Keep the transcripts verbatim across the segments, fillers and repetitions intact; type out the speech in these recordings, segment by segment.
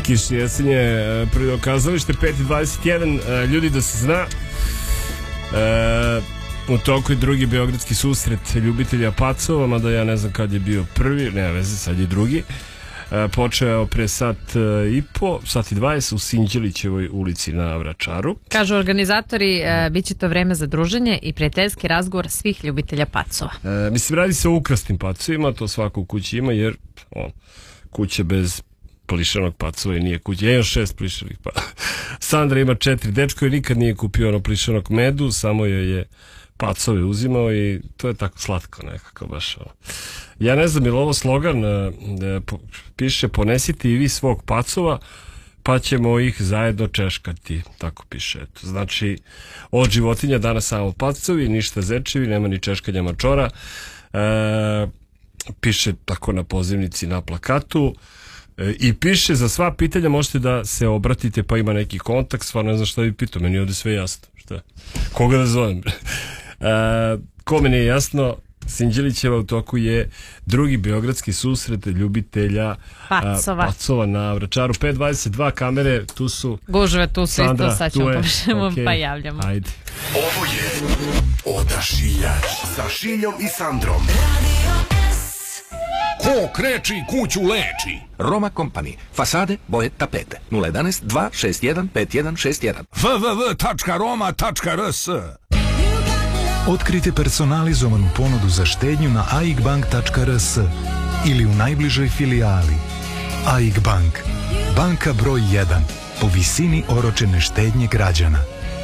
Kiš jesenje, prirodno kazalište, pet i dvadeset jedan, ljudi da se zna. E, u toku je drugi beogradski susret ljubitelja pacova, mada ja ne znam kad je bio prvi, nema veze, sad je drugi. E, počeo pre sat e, i po, sat i dvadeset u Sinđelićevoj ulici na Vračaru. Kažu organizatori, e, bit će to vreme za druženje i prijateljski razgovor svih ljubitelja pacova. E, mislim, radi se o ukrasnim pacovima, to svako u kući ima, jer on, kuća bez plišanog pacova i nije kuća. Ja imam šest plišanih pa. Sandra ima četiri. Dečko je nikad nije kupio ono plišanog medu, samo je je pacove uzimao i to je tako slatko nekako baš ono. Ja ne znam, je li ovo slogan, piše ponesite i vi svog pacova pa ćemo ih zajedno češkati, tako piše. Eto. Znači, od životinja danas samo pacovi, ništa zečevi, nema ni češkanja mačora. E, piše tako na pozivnici na plakatu. I piše za sva pitanja možete da se obratite, pa ima neki kontakt, stvarno ne znam šta bi pitao, meni je ovdje sve jasno. Šta? Koga da zovem? e, ko meni je jasno, Sinđelićeva u toku je drugi beogradski susret ljubitelja pacova, a, pacova na Vračaru. Pet dvadeset dva kamere, tu su gužve, tu su Sandra, isto, sad ćemo okay. pa javljamo. Ajde. Ovo je Odašiljač sa Šiljom i Sandrom. Ko kreči kuću leči. Roma Company. Fasade, boje, tapete. nula jedan dva šest jedan pet jedan šest jedan. w w w tačka roma tačka r s. Otkrite personalizovanu ponudu za štednju na aigbank tačka r s ili u najbližoj filijali. Aigbank. Banka broj jedan po visini oročene štednje građana.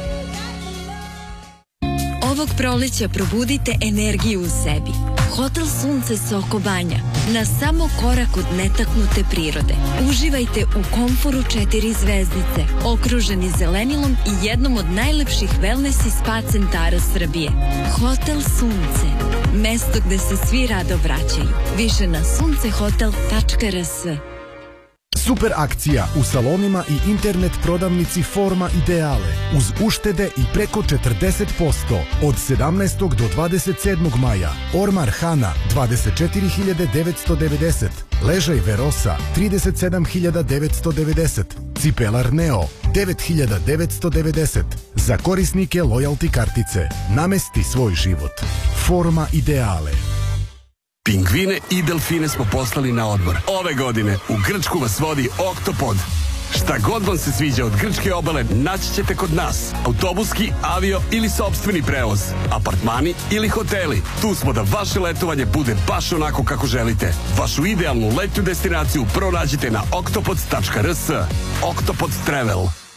Ovog proleća probudite energiju u sebi. Hotel Sunce Soko Banja. Na samo korak od netaknute prirode. Uživajte u komforu četiri zvezdice, okruženi zelenilom i jednom od najlepših wellness i spa centara Srbije. Hotel Sunce. Mesto gde se svi rado vraćaju. Više na suncehotel tačka r s. Super akcija u salonima i internet prodavnici Forma Ideale uz uštede i preko četrdeset posto od sedamnaestog do dvadeset sedmog maja. Ormar Hana dvadeset četiri hiljade devetsto devedeset, ležaj Verosa trideset sedam hiljada devetsto devedeset, cipelar Neo devet hiljada devetsto devedeset. Za korisnike lojalty kartice namesti svoj život. Forma Ideale. Pingvine i delfine smo poslali na odmor. Ove godine u Grčku vas vodi Oktopod. Šta god vam se sviđa od grčke obale naći ćete kod nas. Autobuski, avio ili sopstveni prevoz. Apartmani ili hoteli. Tu smo da vaše letovanje bude baš onako kako želite. Vašu idealnu letnju destinaciju pronađite na oktopod tačka r s. Oktopod Travel.